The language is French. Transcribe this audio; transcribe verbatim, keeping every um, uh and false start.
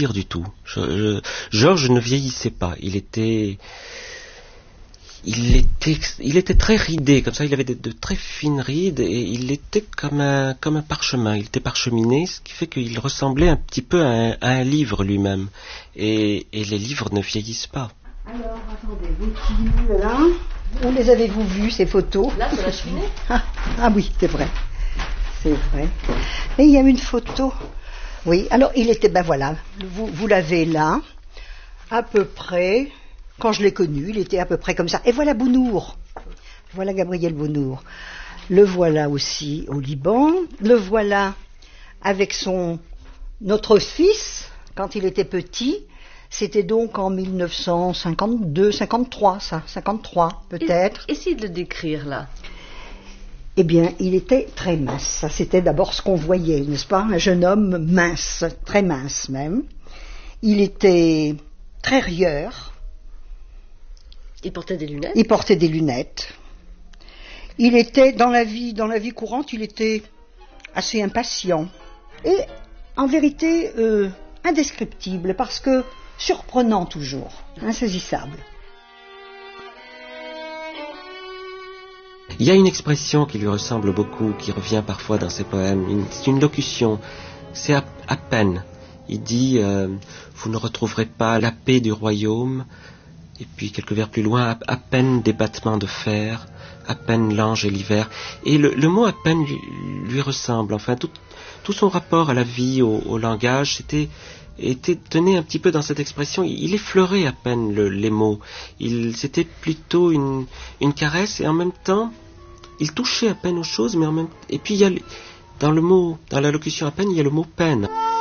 vieillir du tout. Je, je, Georges ne vieillissait pas. Il était, il était, il était très ridé, comme ça. Il avait de, de très fines rides et il était comme un, comme un parchemin. Il était parcheminé, ce qui fait qu'il ressemblait un petit peu à un, à un livre lui-même. Et, et les livres ne vieillissent pas. Alors, attendez, vos filles, là, où les avez-vous vues, ces photos? Là, sur la cheminée. Ah, ah oui, c'est vrai. C'est vrai. Et il y a une photo. Oui, alors il était, ben voilà, vous, vous l'avez là, à peu près, quand je l'ai connu, il était à peu près comme ça. Et voilà Bounour. Voilà Gabriel Bounour. Le voilà aussi au Liban. Le voilà avec son, notre fils, quand il était petit. C'était donc en mille neuf cent cinquante-deux, cinquante-trois, ça, cinquante-trois peut-être. Essayez de le décrire là. Eh bien, il était très mince. Ça, c'était d'abord ce qu'on voyait, n'est-ce pas? Un jeune homme mince, très mince même. Il était très rieur. Il portait des lunettes. Il portait des lunettes. Il était, dans la vie, dans la vie courante, il était assez impatient. Et, en vérité, euh, indescriptible, parce que surprenant toujours, insaisissable. Il y a une expression qui lui ressemble beaucoup, qui revient parfois dans ses poèmes. Une, c'est une locution. C'est à, à peine. Il dit euh, « Vous ne retrouverez pas la paix du royaume ». Et puis quelques vers plus loin, à, à peine des battements de fer, à peine l'ange et l'hiver. Et le, le mot « à peine » lui, lui ressemble. Enfin, tout, tout son rapport à la vie, au, au langage, c'était... était tenu un petit peu dans cette expression. Il effleurait à peine le, les mots. Il, c'était plutôt une, une caresse et en même temps, il touchait à peine aux choses, mais en même et puis il y a dans le mot, dans la locution à peine, il y a le mot peine.